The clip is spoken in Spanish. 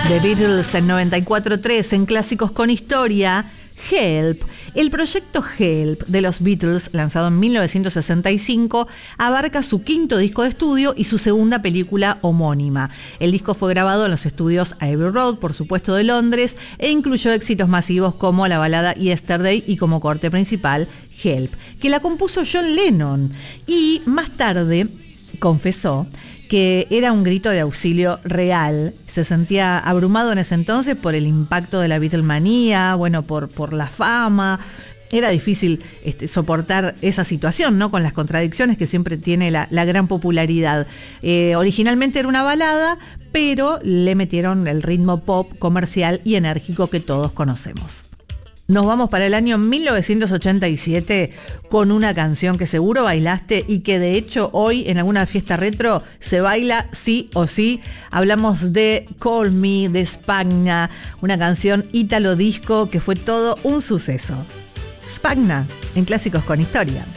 The Beatles en 94.3 en Clásicos con Historia. Help. El proyecto Help de los Beatles, lanzado en 1965, abarca su quinto disco de estudio y su segunda película homónima. El disco fue grabado en los estudios Abbey Road, por supuesto de Londres, e incluyó éxitos masivos como la balada Yesterday y como corte principal Help, que la compuso John Lennon y más tarde confesó que era un grito de auxilio real. Se sentía abrumado en ese entonces por el impacto de la Beatlemanía, bueno, por la fama. Era difícil soportar esa situación, ¿no? Con las contradicciones que siempre tiene la gran popularidad. Originalmente era una balada, pero le metieron el ritmo pop comercial y enérgico que todos conocemos. Nos vamos para el año 1987 con una canción que seguro bailaste y que de hecho hoy en alguna fiesta retro se baila sí o sí. Hablamos de Call Me de Spagna, una canción ítalo disco que fue todo un suceso. Spagna en Clásicos con Historia.